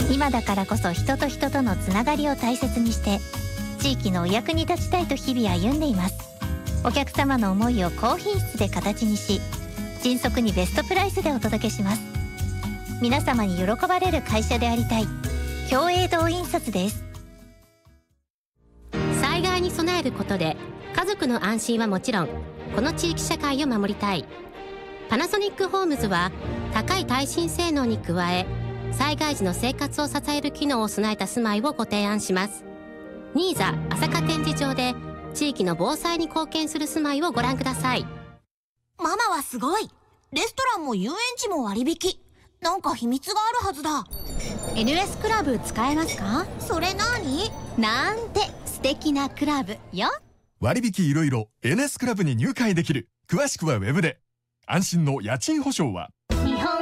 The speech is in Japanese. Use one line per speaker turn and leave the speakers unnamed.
今だからこそ人と人とのつながりを大切にして、地域のお役に立ちたいと日々歩んでいます。お客様の思いを高品質で形にし、迅速にベストプライスでお届けします。皆様に喜ばれる会社でありたい。共栄堂印刷です。
災害に備えることで家族の安心はもちろん、この地域社会を守りたい。パナソニックホームズは高い耐震性能に加え、災害時の生活を支える機能を備えた住まいをご提案します。ニーザ朝霞展示場で地域の防災に貢献する住まいをご覧ください。
ママはすごい。レストランも遊園地も割引。なんか秘密があるはずだ。
NS クラブ使えますか？
それ何？
なんて素敵なクラブよ。
割引いろいろ NS クラブに入会できる。詳しくはウェブで。安心の家賃保証は